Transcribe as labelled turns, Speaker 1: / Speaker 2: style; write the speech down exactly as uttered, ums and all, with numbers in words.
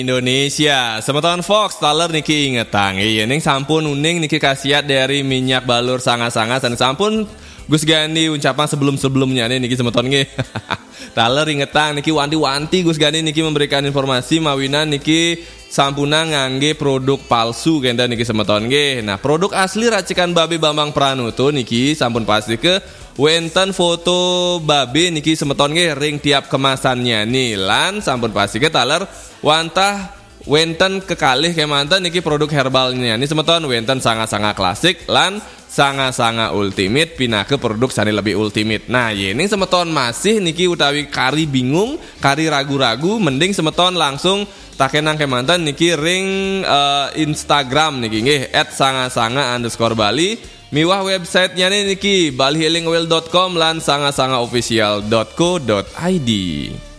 Speaker 1: Indonesia, semeton Fox taler niki ingetang. Iya ning sampun uning niki khasiat dari minyak balur sangat-sangat dan sampun Gus Gani ucapan sebelum-sebelumnya nih niki semeton nggih. Taler ingetang niki wanti-wanti Gus Gani niki memberikan informasi mawinan niki sampuna ngangge produk palsu kenda niki semeton nggih. Nah, produk asli racikan Babe Bambang Pranuto niki sampun pasti ke wenten foto babe niki semeton nggih ring tiap kemasannya nih lan sampun pasti ke taler wantah wenten kekalih kemanten niki produk herbalnya ini semeton wenten sangat-sangat klasik lan sangat-sangat ultimate pindah ke produk sani lebih ultimate. Nah ini semeton masih niki utawi kari bingung kari ragu-ragu mending semeton langsung takenang kemanten niki ring uh, Instagram niki nggih et sangat-sangat underscore Bali miwah websitenya nih niki bali healing well dot com lan sangat-sangat official dot co dot id.